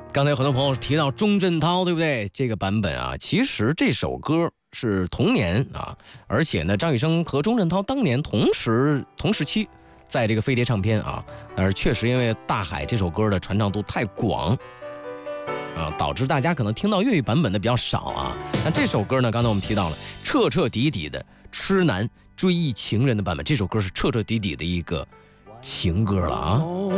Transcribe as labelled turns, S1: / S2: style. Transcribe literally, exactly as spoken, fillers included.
S1: 刚才有很多朋友提到钟镇涛，对不对？这个版本啊，其实这首歌是同年啊，而且呢，张雨生和钟镇涛当年同时同时期，在这个飞碟唱片啊，但是确实因为《大海》这首歌的传唱度太广啊，导致大家可能听到粤语版本的比较少啊。那这首歌呢，刚才我们提到了彻彻底底的痴男追忆情人的版本，这首歌是彻彻底底的一个情歌了啊。